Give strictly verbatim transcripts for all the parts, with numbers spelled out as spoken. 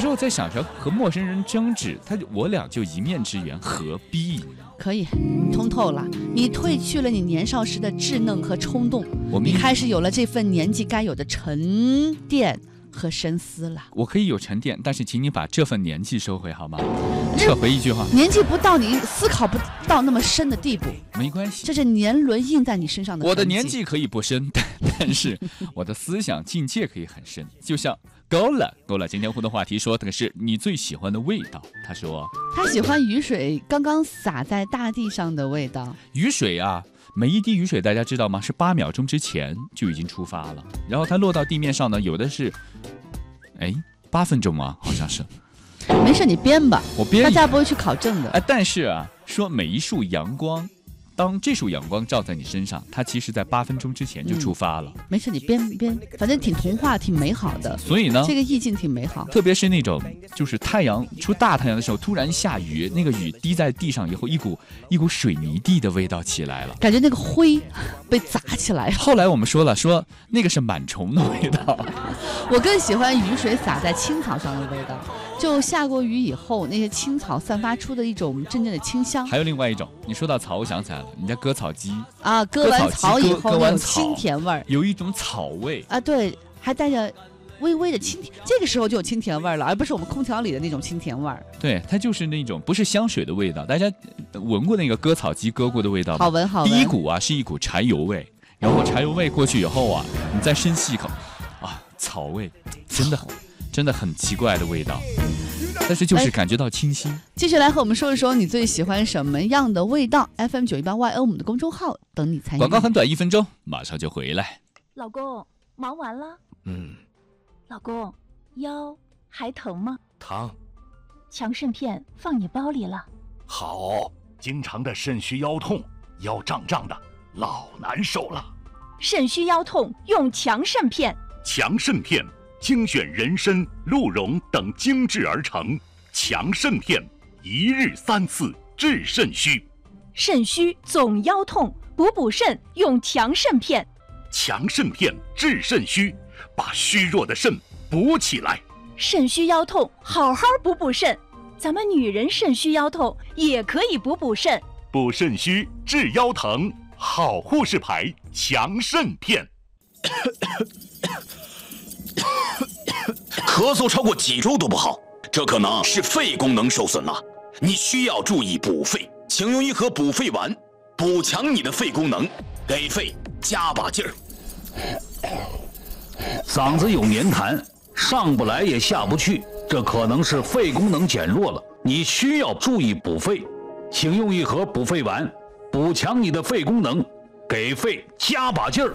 候在想着和陌生人争执，他我俩就一面之缘，何必？ 可以通透了，你褪去了你年少时的稚嫩和冲动， 我你开始有了这份年纪该有的沉淀和深思了。 我可以有沉淀，但是请你把这份年纪收回好吗？撤回一句话， 年纪不到你思考不到那么深的地步， 没关系， 这是年轮印在你身上的。 我的年纪可以不深，但但是我的思想境界可以很深。就像够了够了，今天互动话题说的是你最喜欢的味道。他说他喜欢雨水刚刚洒在大地上的味道。 雨水啊，每一滴雨水大家知道吗？是八秒钟之前就已经出发了，然后它落到地面上呢，有的是哎八分钟啊，好像是。 没事，你编吧， 我编， 大家不会去考证的。 哎，但是啊，说每一束阳光，当这束阳光照在你身上，它其实在八分钟之前就出发了。 嗯、没事，你编编，反正挺童话，挺美好的。 所以呢， 这个意境挺美好。 特别是那种，就是太阳出大太阳的时候，突然下雨，那个雨滴在地上以后，一股一股水泥地的味道起来了， 感觉那个灰被砸起来了。 后来我们说了，说那个是螨虫的味道。 我更喜欢雨水洒在青草上的味道。就下过雨以后，那些青草散发出的一种阵阵的清香。 还有另外一种，你说到草，我想起来了，人家割草机啊，割完草以后那种清甜味儿， 有一种草味啊，对，还带着微微的清甜，这个时候就有清甜味了，而不是我们空调里的那种清甜味儿。 对，它就是那种不是香水的味道，大家闻过那个割草机割过的味道吗？ 好闻好闻。 第一股啊是一股柴油味，然后柴油味过去以后啊，你再深吸一口，啊，草味，真的真的很奇怪的味道。但是就是感觉到清新。 继续来和我们说一说你最喜欢什么样的味道。 F M 九一八 Y O 我们的公众号等你参与。 广告很短，一分钟，马上就回来。 老公，忙完了？ 嗯。 老公，腰还疼吗？ 疼。 强肾片放你包里了。 好，经常的肾虚腰痛，腰胀胀的，老难受了。 肾虚腰痛用强肾片。 强肾片精选人参、鹿茸等精制而成，强肾片一日三次治肾虚。 肾虚总腰痛，补补肾用强肾片。 强肾片治肾虚，把虚弱的肾补起来。 肾虚腰痛，好好补补肾。咱们女人肾虚腰痛也可以补补肾。 补肾虚治腰疼，好护士牌强肾片。 咳嗽超过几周都不好，这可能是肺功能受损了，你需要注意补肺，请用一盒补肺丸，补强你的肺功能，给肺加把劲儿。 嗓子有黏痰，上不来也下不去，这可能是肺功能减弱了，你需要注意补肺，请用一盒补肺丸，补强你的肺功能，给肺加把劲儿。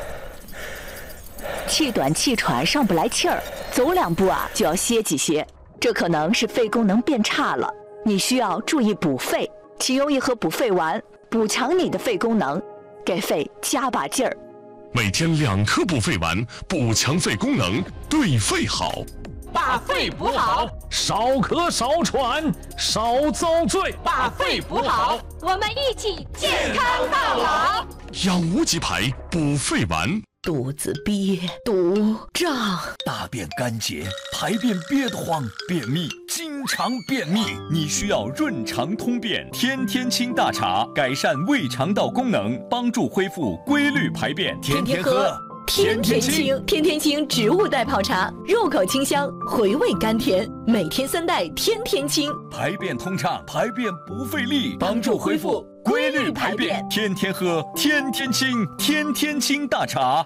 气短气喘上不来气儿，走两步啊就要歇几歇，这可能是肺功能变差了，你需要注意补肺，请用一盒补肺丸，补强你的肺功能，给肺加把劲儿。 每天两颗补肺丸，补强肺功能，对肺好。 把肺补好， 少咳少喘少遭罪。 把肺补好， 我们一起健康到老。 养无极牌补肺丸。 肚子憋、肚胀， 大便干结，排便憋得慌，便秘，经常便秘，你需要润肠通便天天清大茶，改善胃肠道功能，帮助恢复规律排便。天天喝， 天天清，天天清植物代泡茶，入口清香，回味甘甜，每天三袋，天天清， 排便通畅，排便不费力，帮助恢复规律排便。天天喝，天天清，天天清大茶。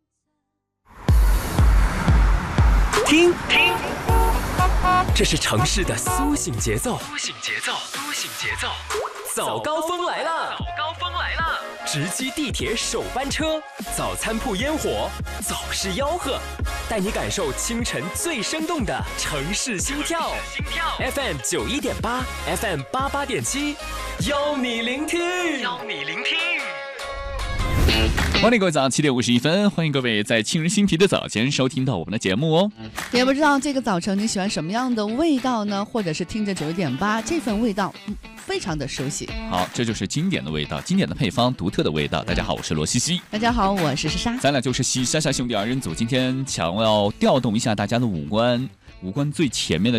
听听，这是城市的苏醒节奏。苏醒节奏，苏醒节奏。早高峰来了，早高峰来了！直击地铁首班车，早餐铺烟火，早市吆喝，带你感受清晨最生动的城市心跳。心跳 F M 九一点八 ，F M 八八点七，邀你聆听，邀你聆听。 欢迎各位早上七点五十一分，欢迎各位在沁人心脾的早间收听到我们的节目哦。 也不知道这个早晨你喜欢什么样的味道呢？或者是听着九一点八，这份味道、嗯、非常的熟悉。 好，这就是经典的味道，经典的配方，独特的味道。大家好，我是罗西西。 大家好，我是莎莎。 咱俩就是西莎莎兄弟二人组，今天想要调动一下大家的五官，五官最前面的